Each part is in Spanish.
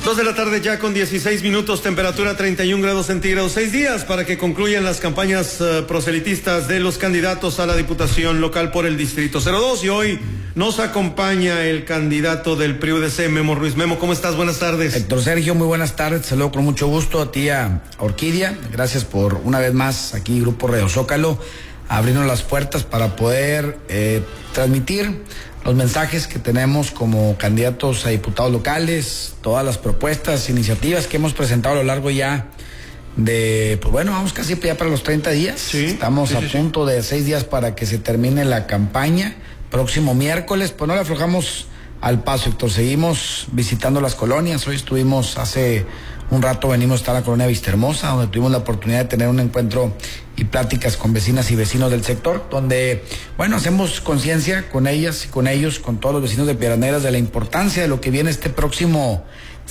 2 de la tarde ya con 16 minutos, temperatura 31 grados centígrados, 6 días para que concluyan las campañas proselitistas de los candidatos a la Diputación Local por el Distrito 02, y hoy nos acompaña el candidato del PRI-UDC, Memo Ruiz. Memo, ¿cómo estás? Buenas tardes. Héctor Sergio, muy buenas tardes, saludo con mucho gusto a ti, a Orquídea, gracias por una vez más aquí Grupo Radio Zócalo, abrirnos las puertas para poder transmitir los mensajes que tenemos como candidatos a diputados locales, todas las propuestas, iniciativas que hemos presentado a lo largo ya de, pues bueno, vamos casi ya para los 30 días. Sí, estamos a punto de 6 días para que se termine la campaña. Próximo miércoles, pues no le aflojamos al paso, Héctor. Seguimos visitando las colonias. Hoy estuvimos, hace un rato venimos a estar en la colonia Vistahermosa, donde tuvimos la oportunidad de tener un encuentro y pláticas con vecinas y vecinos del sector, donde, bueno, hacemos conciencia con ellas y con ellos, con todos los vecinos de Piedras Negras, de la importancia de lo que viene este próximo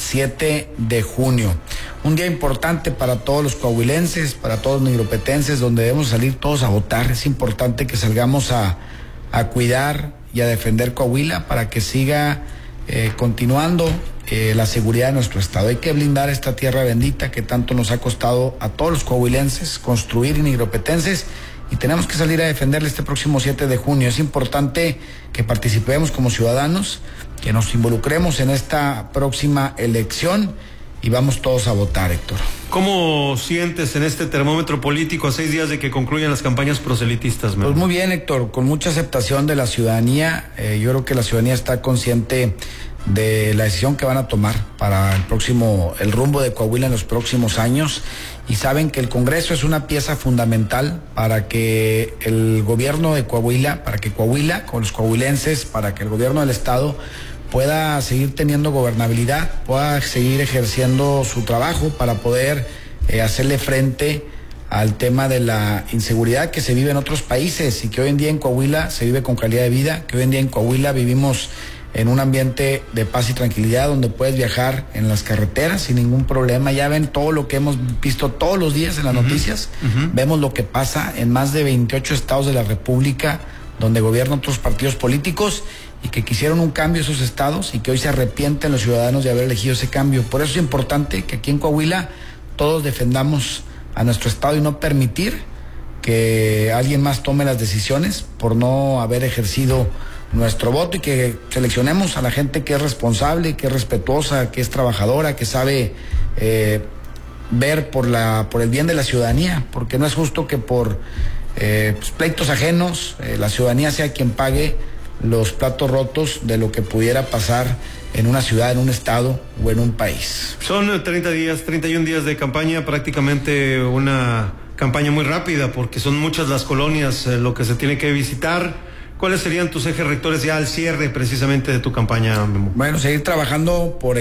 7 de junio. Un día importante para todos los coahuilenses, para todos los nigropetenses, donde debemos salir todos a votar. Es importante que salgamos a cuidar y a defender Coahuila para que siga continuando la seguridad de nuestro estado. Hay que blindar esta tierra bendita que tanto nos ha costado a todos los coahuilenses construir, y nigropetenses, y tenemos que salir a defenderle este próximo 7 de junio. Es importante que participemos como ciudadanos, que nos involucremos en esta próxima elección y vamos todos a votar, Héctor. ¿Cómo sientes en este termómetro político a 6 días de que concluyan las campañas proselitistas, Memo? Pues muy bien, Héctor, con mucha aceptación de la ciudadanía. Yo creo que la ciudadanía está consciente de la decisión que van a tomar para el rumbo de Coahuila en los próximos años, y saben que el Congreso es una pieza fundamental para que el gobierno de Coahuila, para que Coahuila, con los coahuilenses, para que el gobierno del estado pueda seguir teniendo gobernabilidad, pueda seguir ejerciendo su trabajo para poder hacerle frente al tema de la inseguridad que se vive en otros países, y que hoy en día en Coahuila se vive con calidad de vida, que hoy en día en Coahuila vivimos en un ambiente de paz y tranquilidad, donde puedes viajar en las carreteras sin ningún problema. Ya ven todo lo que hemos visto todos los días en las noticias. Vemos lo que pasa en más de 28 estados de la República, donde gobiernan otros partidos políticos, y que quisieron un cambio esos estados, y que hoy se arrepienten los ciudadanos de haber elegido ese cambio. Por eso es importante que aquí en Coahuila todos defendamos a nuestro estado y no permitir que alguien más tome las decisiones por no haber ejercido nuestro voto, y que seleccionemos a la gente que es responsable, que es respetuosa, que es trabajadora, que sabe ver por el bien de la ciudadanía, porque no es justo que por pleitos ajenos la ciudadanía sea quien pague los platos rotos de lo que pudiera pasar en una ciudad, en un estado o en un país. Son 31 días de campaña, prácticamente una campaña muy rápida, porque son muchas las colonias lo que se tiene que visitar. ¿Cuáles serían tus ejes rectores ya al cierre precisamente de tu campaña, Memo? Bueno, seguir trabajando por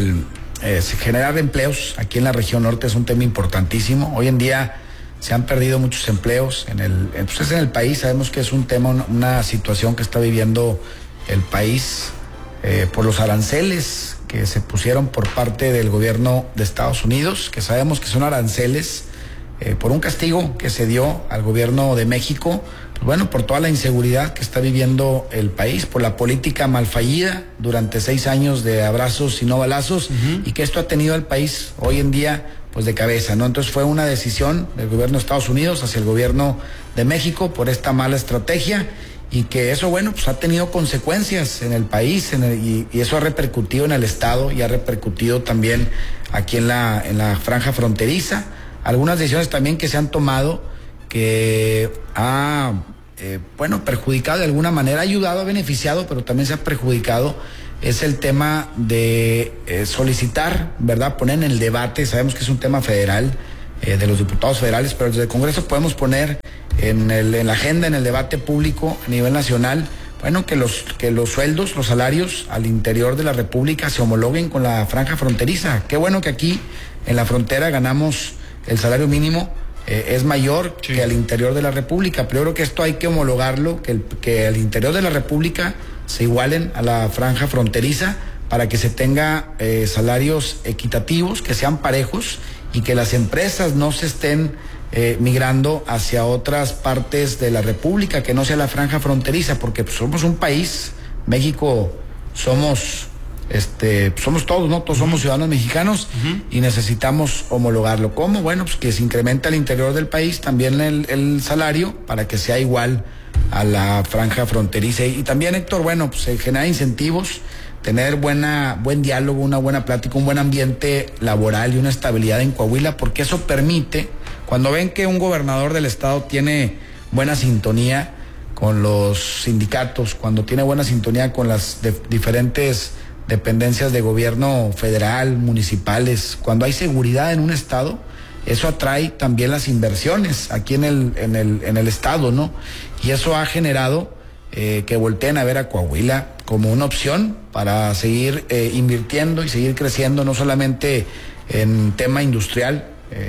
generar empleos aquí en la región norte es un tema importantísimo. Hoy en día se han perdido muchos empleos en el país. Sabemos que es un tema, una situación que está viviendo el país por los aranceles que se pusieron por parte del gobierno de Estados Unidos, que sabemos que son aranceles por un castigo que se dio al gobierno de México, pues bueno, por toda la inseguridad que está viviendo el país, por la política mal fallida durante 6 años de abrazos y no balazos, y que esto ha tenido al país hoy en día pues de cabeza, ¿no? Entonces fue una decisión del gobierno de Estados Unidos hacia el gobierno de México por esta mala estrategia, y que eso, bueno, pues ha tenido consecuencias en el país, y eso ha repercutido en el estado y ha repercutido también aquí en la franja fronteriza. Algunas decisiones también que se han tomado que ha perjudicado de alguna manera, ha ayudado, ha beneficiado, pero también se ha perjudicado. Es el tema de solicitar, ¿verdad?, poner en el debate. Sabemos que es un tema federal, de los diputados federales, pero desde el Congreso podemos poner en la agenda, en el debate público a nivel nacional, bueno, que los sueldos, los salarios al interior de la República se homologuen con la franja fronteriza. Qué bueno que aquí en la frontera ganamos el salario mínimo, es mayor que al interior de la República, pero yo creo que esto hay que homologarlo, que al interior de la República se igualen a la franja fronteriza, para que se tenga salarios equitativos, que sean parejos, y que las empresas no se estén migrando hacia otras partes de la República, que no sea la franja fronteriza, porque pues, somos un país, México, somos somos todos, ¿no? Todos somos ciudadanos mexicanos y necesitamos homologarlo. ¿Cómo? Bueno, pues que se incremente al interior del país también el salario para que sea igual a la franja fronteriza. Y también, Héctor, bueno, pues se genera incentivos, tener buen diálogo, una buena plática, un buen ambiente laboral y una estabilidad en Coahuila, porque eso permite, cuando ven que un gobernador del estado tiene buena sintonía con los sindicatos, cuando tiene buena sintonía con las diferentes dependencias de gobierno federal, municipales, cuando hay seguridad en un estado, eso atrae también las inversiones aquí en el estado, ¿no? Y eso ha generado que volteen a ver a Coahuila como una opción para seguir invirtiendo y seguir creciendo, no solamente en tema industrial,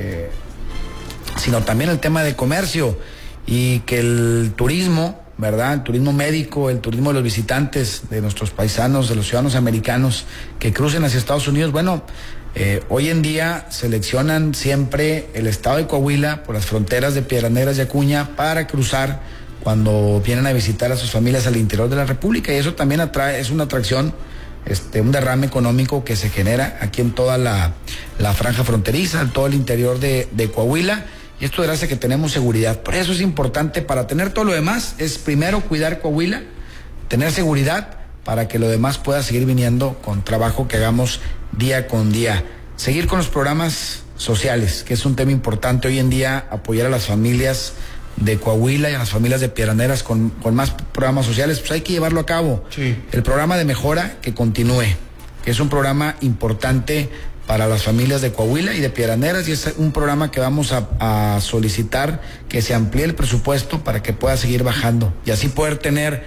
sino también el tema de comercio, y que el turismo, ¿verdad? El turismo médico, el turismo de los visitantes, de nuestros paisanos, de los ciudadanos americanos que crucen hacia Estados Unidos, bueno, hoy en día seleccionan siempre el estado de Coahuila por las fronteras de Piedras Negras y Acuña para cruzar cuando vienen a visitar a sus familias al interior de la República, y eso también es una atracción, un derrame económico que se genera aquí en toda la franja fronteriza, en todo el interior de Coahuila. Y esto gracias a que tenemos seguridad. Por eso es importante, para tener todo lo demás, es primero cuidar Coahuila, tener seguridad para que lo demás pueda seguir viniendo con trabajo que hagamos día con día. Seguir con los programas sociales, que es un tema importante hoy en día, apoyar a las familias de Coahuila y a las familias de Piedras Negras con más programas sociales, pues hay que llevarlo a cabo. Sí. El programa de mejora que continúe, que es un programa importante para las familias de Coahuila y de Piedras Negras, y es un programa que vamos a solicitar que se amplíe el presupuesto para que pueda seguir bajando y así poder tener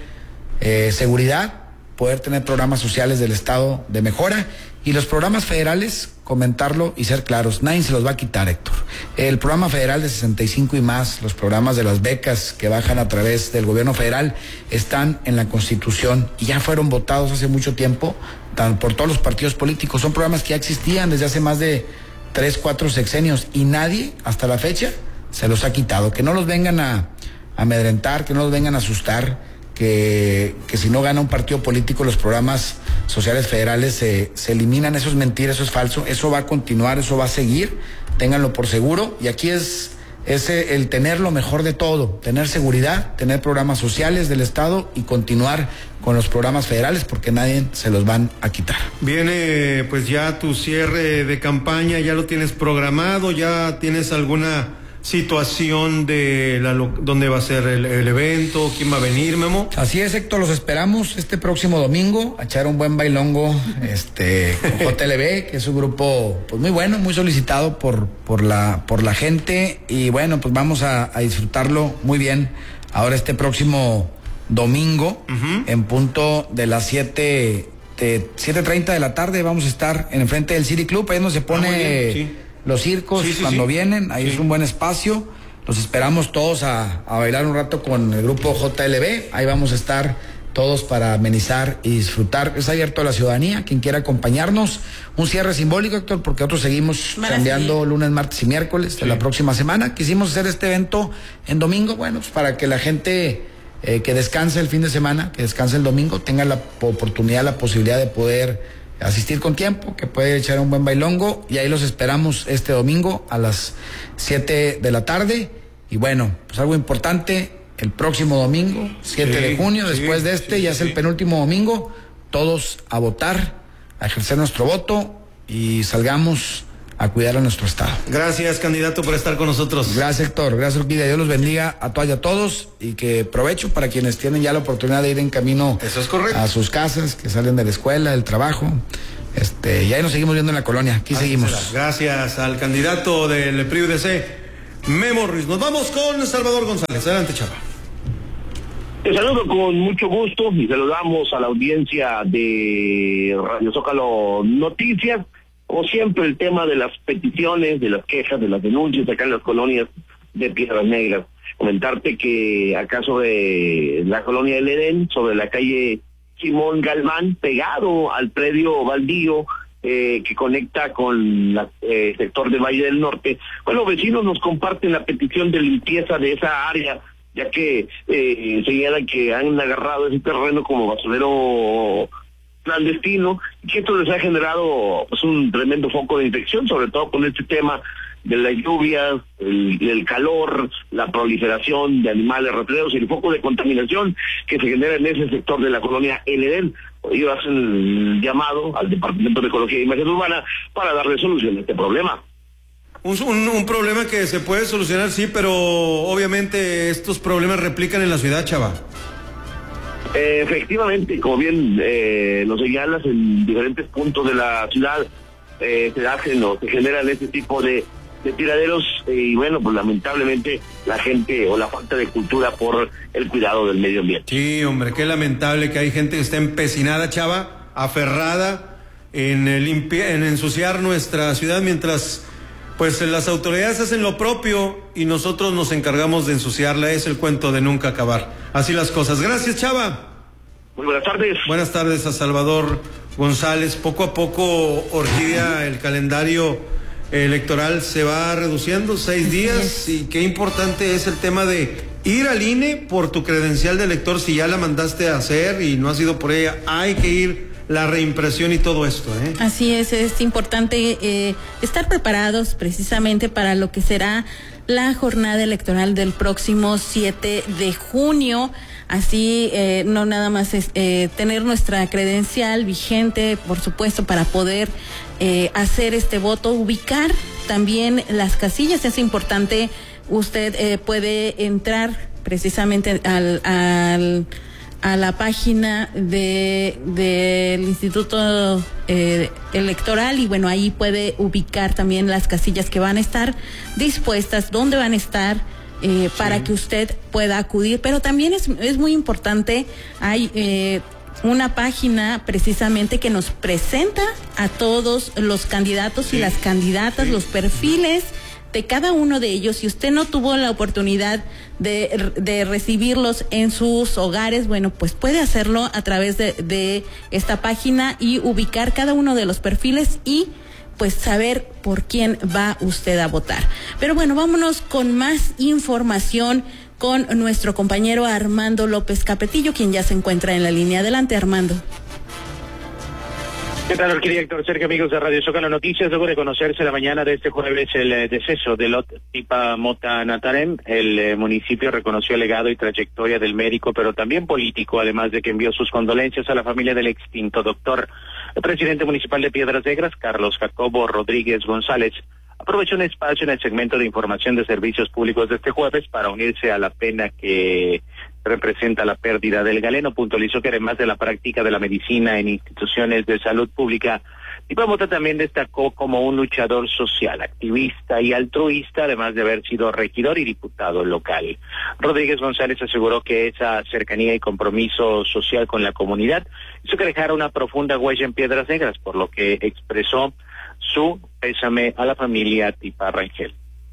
seguridad, poder tener programas sociales del estado de mejora, y los programas federales, comentarlo y ser claros, nadie se los va a quitar, Héctor. El programa federal de 65 y más, los programas de las becas que bajan a través del gobierno federal, están en la Constitución y ya fueron votados hace mucho tiempo por todos los partidos políticos. Son programas que ya existían desde hace más de 3, 4 sexenios y nadie hasta la fecha se los ha quitado. Que no los vengan a amedrentar, que no los vengan a asustar, que si no gana un partido político los programas sociales federales se eliminan. Eso es mentira, eso es falso, eso va a continuar, eso va a seguir, ténganlo por seguro. Y aquí es el tener lo mejor de todo, tener seguridad, tener programas sociales del estado y continuar con los programas federales, porque nadie se los van a quitar. Viene pues ya tu cierre de campaña, ya lo tienes programado, ya tienes alguna situación de dónde va a ser el evento, quién va a venir, Memo. Así es, Héctor, los esperamos este próximo domingo a echar un buen bailongo con JLB, que es un grupo pues muy bueno, muy solicitado por la gente, y bueno, pues vamos a disfrutarlo muy bien ahora este próximo domingo en punto de las 7:30 de la tarde. Vamos a estar en el frente del City Club, ahí donde se pone los circos, cuando vienen, ahí es un buen espacio. Los esperamos todos a bailar un rato con el grupo JLB. Ahí vamos a estar todos para amenizar y disfrutar. Es abierto a la ciudadanía, quien quiera acompañarnos. Un cierre simbólico, Héctor, porque nosotros seguimos cambiando lunes, martes y miércoles de la próxima semana. Quisimos hacer este evento en domingo, bueno, pues para que la gente que descanse el fin de semana, que descanse el domingo, tenga la oportunidad, la posibilidad de poder asistir con tiempo, que puede echar un buen bailongo, y ahí los esperamos este domingo a las 7 de la tarde. Y bueno, pues algo importante, el próximo domingo, 7 de junio, después de ya es el penúltimo domingo, todos a votar, a ejercer nuestro voto y salgamos a cuidar a nuestro estado. Gracias, candidato, por estar con nosotros. Gracias, Héctor. Gracias, Urquida. Dios los bendiga a todas y a todos, y que provecho para quienes tienen ya la oportunidad de ir en camino. Eso es correcto. A sus casas, que salen de la escuela, del trabajo. Y ahí nos seguimos viendo en la colonia. Aquí seguimos. Gracias al candidato del PRI-UDC, Memo Ruiz. Nos vamos con Salvador González. Adelante, Chava. Te saludo con mucho gusto y saludamos a la audiencia de Radio Zócalo Noticias. Como siempre, el tema de las peticiones, de las quejas, de las denuncias acá en las colonias de Piedras Negras. Comentarte que acá sobre la colonia del Edén, sobre la calle Simón Galván, pegado al predio baldío que conecta con el sector del Valle del Norte, bueno, vecinos nos comparten la petición de limpieza de esa área, ya que señalan que han agarrado ese terreno como basurero clandestino, y que esto les ha generado pues un tremendo foco de infección, sobre todo con este tema de las lluvias, el calor, la proliferación de animales rastreros y el foco de contaminación que se genera en ese sector de la colonia El Edén. Ellos hacen el llamado al Departamento de Ecología e Imagen Urbana para darle solución a este problema. Un problema que se puede solucionar, sí, pero obviamente estos problemas replican en la ciudad, Chava. Efectivamente, como bien lo señalas, en diferentes puntos de la ciudad se hacen o se generan este tipo de tiraderos y bueno, pues lamentablemente la gente o la falta de cultura por el cuidado del medio ambiente. Sí, hombre, qué lamentable que hay gente que está empecinada, Chava, aferrada en ensuciar nuestra ciudad, mientras pues las autoridades hacen lo propio y nosotros nos encargamos de ensuciarla. Es el cuento de nunca acabar. Así las cosas. Gracias, Chava. Muy buenas tardes. Buenas tardes a Salvador González. Poco a poco, Orquídea, el calendario electoral se va reduciendo, 6 días, y qué importante es el tema de ir al INE por tu credencial de elector. Si ya la mandaste a hacer y no has ido por ella, hay que ir, la reimpresión y todo esto, ¿eh? Así es importante estar preparados precisamente para lo que será la jornada electoral del próximo 7 de junio. Así no nada más es tener nuestra credencial vigente, por supuesto, para poder hacer este voto, ubicar también las casillas. Es importante, usted puede entrar precisamente a la página del Instituto Electoral, y bueno, ahí puede ubicar también las casillas que van a estar dispuestas, dónde van a estar, para que usted pueda acudir. Pero también es muy importante, hay una página precisamente que nos presenta a todos los candidatos y las candidatas, los perfiles de cada uno de ellos. Si usted no tuvo la oportunidad de recibirlos en sus hogares, bueno, pues puede hacerlo a través de esta página y ubicar cada uno de los perfiles y pues saber por quién va usted a votar. Pero bueno, vámonos con más información con nuestro compañero Armando López Capetillo, quien ya se encuentra en la línea. Adelante, Armando. ¿Qué tal, arquitecto Sergio, amigos de Radio Zócalo Noticias? Luego de conocerse la mañana de este jueves el deceso de Lot Tipa Mota Natarem, el municipio reconoció el legado y trayectoria del médico, pero también político, además de que envió sus condolencias a la familia del extinto doctor. El presidente municipal de Piedras Negras, Carlos Jacobo Rodríguez González, aprovechó un espacio en el segmento de información de servicios públicos de este jueves para unirse a la pena que representa la pérdida del galeno. Puntualizó que además de la práctica de la medicina en instituciones de salud pública, Tipa Mota también destacó como un luchador social, activista y altruista, además de haber sido regidor y diputado local. Rodríguez González aseguró que esa cercanía y compromiso social con la comunidad hizo que dejara una profunda huella en Piedras Negras, por lo que expresó su pésame a la familia Tipa Rangel.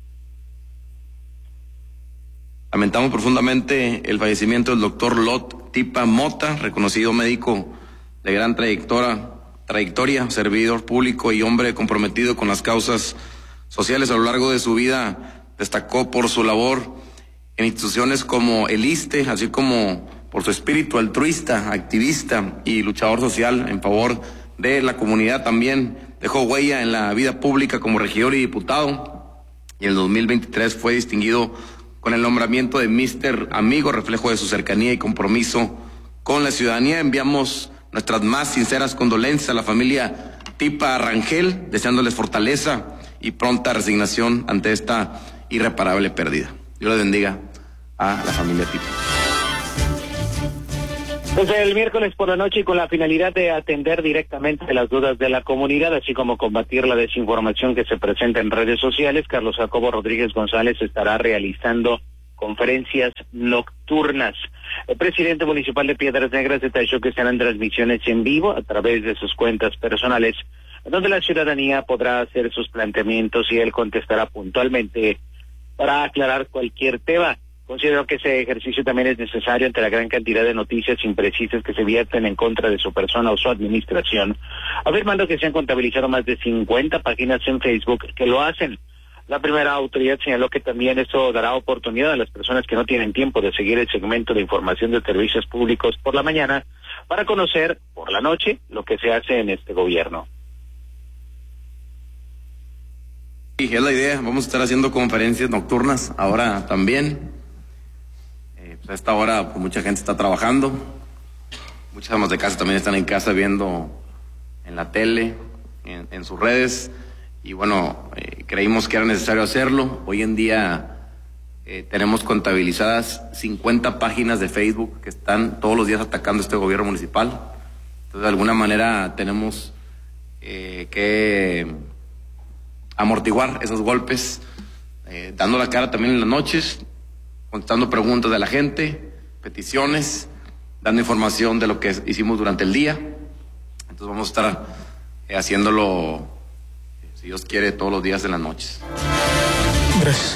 Lamentamos profundamente el fallecimiento del doctor Lot Tipa Mota, reconocido médico de gran trayectoria, servidor público y hombre comprometido con las causas sociales. A lo largo de su vida destacó por su labor en instituciones como el ISSSTE, así como por su espíritu altruista, activista y luchador social en favor de la comunidad. También dejó huella en la vida pública como regidor y diputado, y en el 2023 fue distinguido con el nombramiento de Mister Amigo, reflejo de su cercanía y compromiso con la ciudadanía. Enviamos nuestras más sinceras condolencias a la familia Tipa Rangel, deseándoles fortaleza y pronta resignación ante esta irreparable pérdida. Dios les bendiga a la familia Tipa. Desde el miércoles por la noche, y con la finalidad de atender directamente las dudas de la comunidad, así como combatir la desinformación que se presenta en redes sociales, Carlos Jacobo Rodríguez González estará realizando conferencias nocturnas. El presidente municipal de Piedras Negras detalló que serán transmisiones en vivo a través de sus cuentas personales, donde la ciudadanía podrá hacer sus planteamientos y él contestará puntualmente para aclarar cualquier tema. Considero que ese ejercicio también es necesario ante la gran cantidad de noticias imprecisas que se vierten en contra de su persona o su administración, afirmando que se han contabilizado más de 50 páginas en Facebook que lo hacen. La primera autoridad señaló que también eso dará oportunidad a las personas que no tienen tiempo de seguir el segmento de información de servicios públicos por la mañana para conocer por la noche lo que se hace en este gobierno. Y es la idea, vamos a estar haciendo conferencias nocturnas ahora también. Pues a esta hora pues, mucha gente está trabajando, muchas amas de casa también están en casa viendo en la tele, en sus redes, y bueno, creímos que era necesario hacerlo. Hoy en día tenemos contabilizadas 50 páginas de Facebook que están todos los días atacando este gobierno municipal. Entonces de alguna manera tenemos que amortiguar esos golpes, dando la cara también en las noches, contestando preguntas de la gente, peticiones, dando información de lo que hicimos durante el día. Entonces vamos a estar haciéndolo, si Dios quiere, todos los días en las noches. Gracias.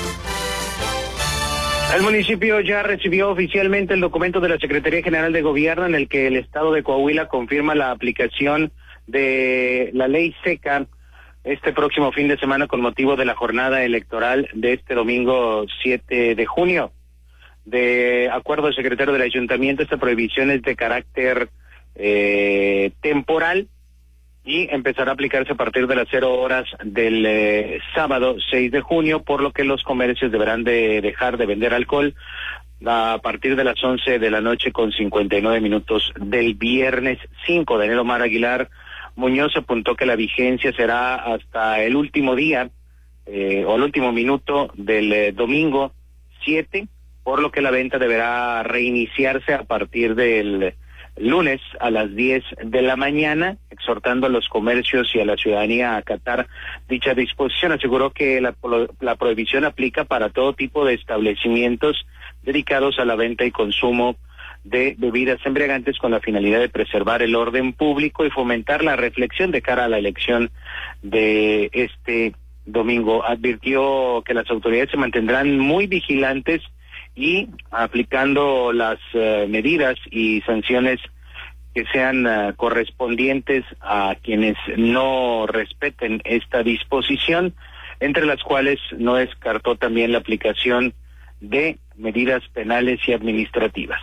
El municipio ya recibió oficialmente el documento de la Secretaría General de Gobierno en el que el Estado de Coahuila confirma la aplicación de la ley seca este próximo fin de semana con motivo de la jornada electoral de este domingo 7 de junio. De acuerdo al secretario del Ayuntamiento, esta prohibición es de carácter temporal y empezará a aplicarse a partir de las 0 horas del sábado 6 de junio, por lo que los comercios deberán de dejar de vender alcohol a partir de las 11 de la noche con 59 minutos del viernes 5. Daniel Omar Aguilar Muñoz apuntó que la vigencia será hasta el último día o el último minuto del domingo 7, por lo que la venta deberá reiniciarse a partir del lunes a las 10 de la mañana, exhortando a los comercios y a la ciudadanía a acatar dicha disposición. Aseguró que la prohibición aplica para todo tipo de establecimientos dedicados a la venta y consumo de bebidas embriagantes con la finalidad de preservar el orden público y fomentar la reflexión de cara a la elección de este domingo. Advirtió que las autoridades se mantendrán muy vigilantes y aplicando las medidas y sanciones que sean correspondientes a quienes no respeten esta disposición, entre las cuales no descartó también la aplicación de medidas penales y administrativas.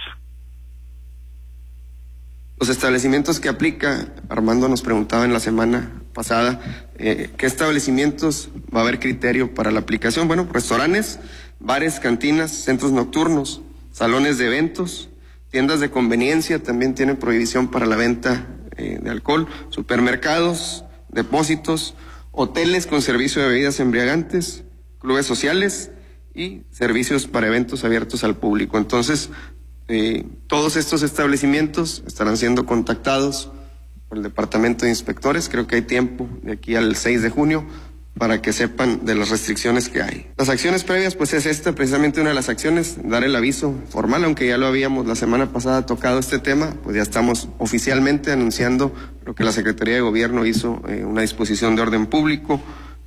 Los establecimientos que aplica, Armando nos preguntaba en la semana pasada, ¿qué establecimientos va a haber criterio para la aplicación? Bueno, restaurantes, bares, cantinas, centros nocturnos, salones de eventos, tiendas de conveniencia también tienen prohibición para la venta de alcohol, supermercados, depósitos, hoteles con servicio de bebidas embriagantes, clubes sociales y servicios para eventos abiertos al público. Entonces, todos estos establecimientos estarán siendo contactados por el Departamento de Inspectores. Creo que hay tiempo de aquí al 6 de junio para que sepan de las restricciones que hay. Las acciones previas, pues es esta, precisamente una de las acciones, dar el aviso formal, aunque ya lo habíamos la semana pasada tocado este tema, pues ya estamos oficialmente anunciando lo que la Secretaría de Gobierno hizo, una disposición de orden público.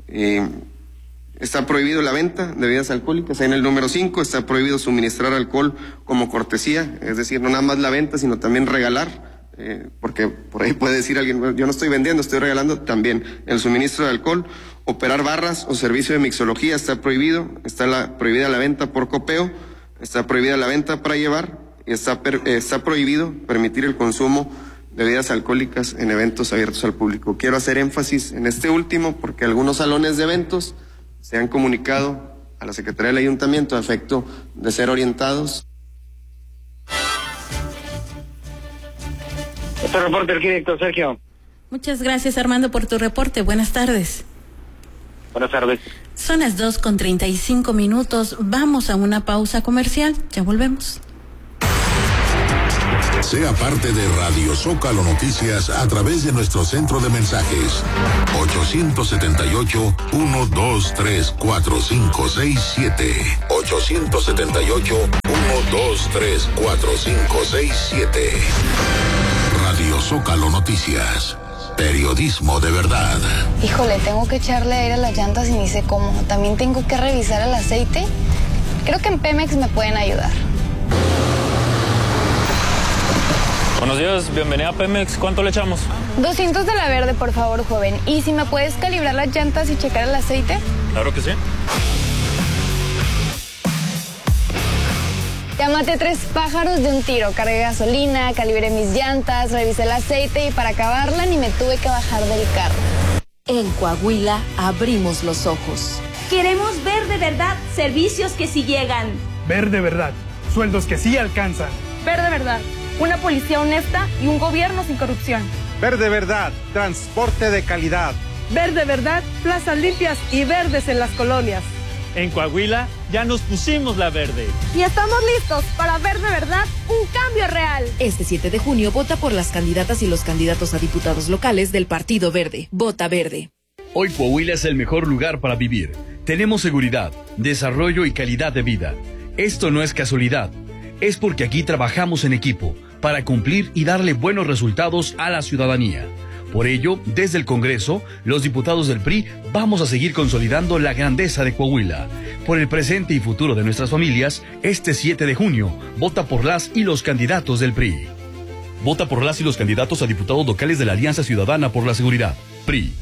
Está prohibido la venta de bebidas alcohólicas. Ahí en el número 5 está prohibido suministrar alcohol como cortesía, es decir, no nada más la venta, sino también regalar, porque por ahí puede decir alguien, bueno, yo no estoy vendiendo, estoy regalando. También el suministro de alcohol, operar barras o servicio de mixología está prohibido, está prohibida la venta por copeo, está prohibida la venta para llevar y está prohibido permitir el consumo de bebidas alcohólicas en eventos abiertos al público. Quiero hacer énfasis en este último porque algunos salones de eventos se han comunicado a la Secretaría del Ayuntamiento a efecto de ser orientados. Este reporte aquí, director Sergio. Muchas gracias, Armando, por tu reporte. Buenas tardes. Buenas tardes. Son las 2:35. Vamos a una pausa comercial. Ya volvemos. Sea parte de Radio Zócalo Noticias a través de nuestro centro de mensajes 878-123-4567 878-123-4567. Radio Zócalo Noticias, periodismo de verdad. Híjole, tengo que echarle aire a las llantas y ni sé cómo. También tengo que revisar el aceite. Creo que en Pemex me pueden ayudar. Buenos días, bienvenida a Pemex. ¿Cuánto le echamos? 200 de la verde, por favor, joven. ¿Y si me puedes calibrar las llantas y checar el aceite? Claro que sí. Ya maté 3 pájaros de un tiro. Cargué gasolina, calibré mis llantas, revisé el aceite y para acabarla ni me tuve que bajar del carro. En Coahuila abrimos los ojos. Queremos ver de verdad servicios que sí llegan. Ver de verdad sueldos que sí alcanzan. Ver de verdad una policía honesta y un gobierno sin corrupción. Ver de verdad transporte de calidad. Ver de verdad plazas limpias y verdes en las colonias. En Coahuila ya nos pusimos la verde. Y estamos listos para ver de verdad un cambio real. Este 7 de junio vota por las candidatas y los candidatos a diputados locales del Partido Verde. Vota Verde. Hoy Coahuila es el mejor lugar para vivir. Tenemos seguridad, desarrollo y calidad de vida. Esto no es casualidad. Es porque aquí trabajamos en equipo para cumplir y darle buenos resultados a la ciudadanía. Por ello, desde el Congreso, los diputados del PRI vamos a seguir consolidando la grandeza de Coahuila. Por el presente y futuro de nuestras familias, este 7 de junio, vota por las y los candidatos del PRI. Vota por las y los candidatos a diputados locales de la Alianza Ciudadana por la Seguridad, PRI.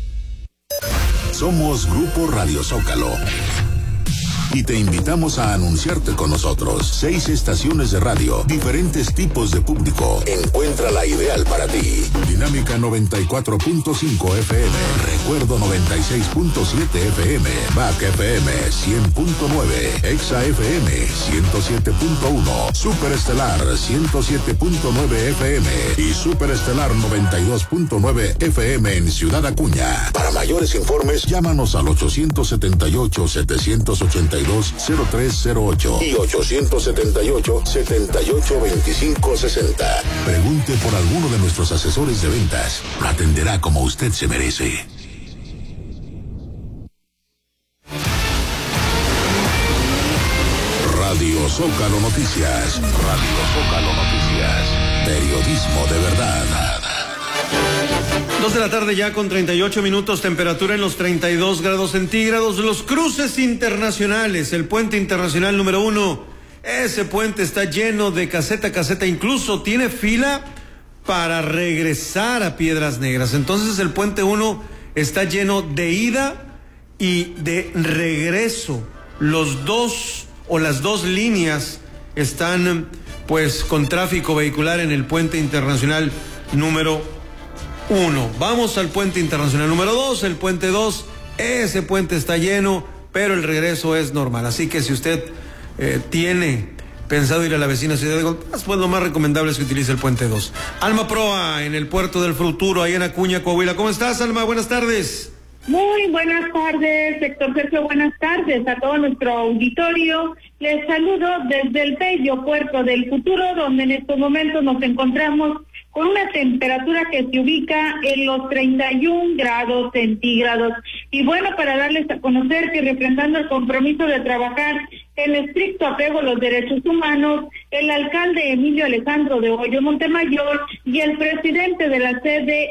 Somos Grupo Radio Zócalo. Y te invitamos a anunciarte con nosotros. 6 estaciones de radio, diferentes tipos de público. Encuentra la ideal para ti. Dinámica 94.5 FM, Recuerdo 96.7 FM, Back FM 100.9, Exa FM 107.1, Superestelar 107.9 FM y Superestelar 92.9 FM en Ciudad Acuña. Para mayores informes, llámanos al 878-782-0308 y 878-782560. Pregunte por alguno de nuestros asesores de ventas. Lo atenderá como usted se merece. Radio Zócalo Noticias. Radio Zócalo Noticias. Periodismo de verdad. 2 de la tarde ya con 38 minutos, temperatura en los 32 grados centígrados. Los cruces internacionales, el puente internacional número 1, ese puente está lleno de caseta a caseta, incluso tiene fila para regresar a Piedras Negras. Entonces el puente 1 está lleno de ida y de regreso. Las dos líneas están pues con tráfico vehicular en el puente internacional número 1. Vamos al puente internacional número 2, el puente 2, ese puente está lleno, pero el regreso es normal. Así que si usted tiene pensado ir a la vecina ciudad de Golpaz, pues lo más recomendable es que utilice el puente 2. Alma Proa, en el puerto del Futuro, ahí en Acuña, Coahuila. ¿Cómo estás, Alma? Buenas tardes. Muy buenas tardes, Héctor Sergio, buenas tardes a todo nuestro auditorio. Les saludo desde el bello puerto del Futuro, donde en estos momentos nos encontramos con una temperatura que se ubica en los 31 grados centígrados. Y bueno, para darles a conocer que refrendando el compromiso de trabajar en estricto apego a los derechos humanos, el alcalde Emilio Alejandro de Hoyo Montemayor y el presidente de la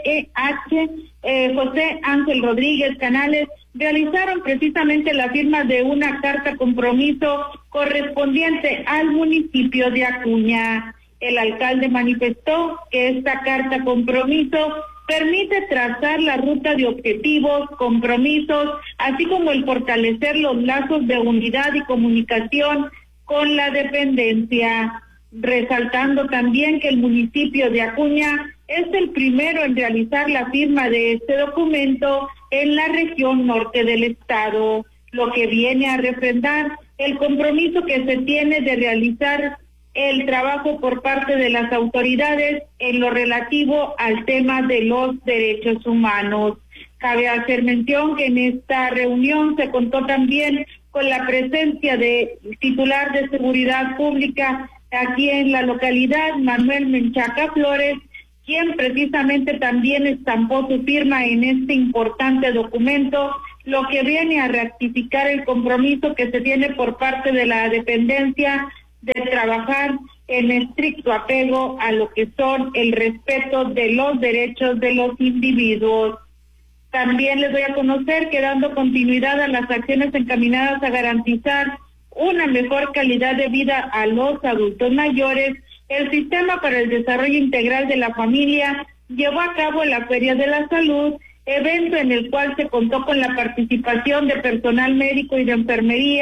CDEH, José Ángel Rodríguez Canales, realizaron precisamente la firma de una carta compromiso correspondiente al municipio de Acuña. El alcalde manifestó que esta carta compromiso permite trazar la ruta de objetivos, compromisos, así como el fortalecer los lazos de unidad y comunicación con la dependencia, resaltando también que el municipio de Acuña es el primero en realizar la firma de este documento en la región norte del estado, lo que viene a refrendar el compromiso que se tiene de realizar el trabajo por parte de las autoridades en lo relativo al tema de los derechos humanos. Cabe hacer mención que en esta reunión se contó también con la presencia del titular de Seguridad Pública aquí en la localidad, Manuel Menchaca Flores, quien precisamente también estampó su firma en este importante documento, lo que viene a rectificar el compromiso que se tiene por parte de la dependencia de trabajar en estricto apego a lo que son el respeto de los derechos de los individuos. También les doy a conocer que dando continuidad a las acciones encaminadas a garantizar una mejor calidad de vida a los adultos mayores, el Sistema para el Desarrollo Integral de la Familia llevó a cabo la Feria de la Salud, evento en el cual se contó con la participación de personal médico y de enfermería,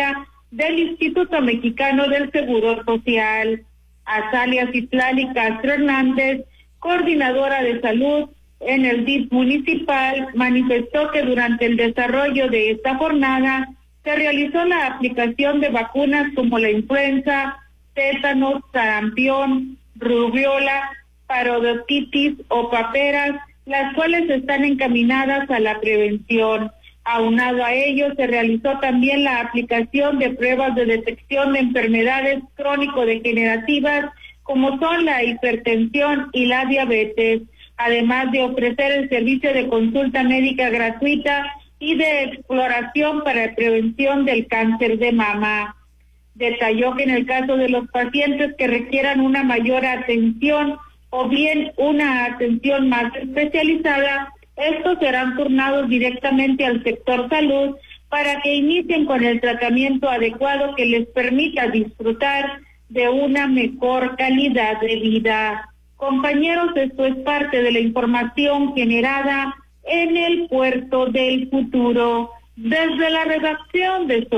del Instituto Mexicano del Seguro Social. Azalia Citlali Castro Hernández, coordinadora de salud en el DIF municipal, manifestó que durante el desarrollo de esta jornada se realizó la aplicación de vacunas como la influenza, tétanos, sarampión, rubiola, parodotitis o paperas, las cuales están encaminadas a la prevención. Aunado a ello, se realizó también la aplicación de pruebas de detección de enfermedades crónico-degenerativas, como son la hipertensión y la diabetes, además de ofrecer el servicio de consulta médica gratuita y de exploración para prevención del cáncer de mama. Detalló que en el caso de los pacientes que requieran una mayor atención o bien una atención más especializada, estos serán turnados directamente al sector salud para que inicien con el tratamiento adecuado que les permita disfrutar de una mejor calidad de vida. Compañeros, esto es parte de la información generada en el Puerto del Futuro. Desde la redacción de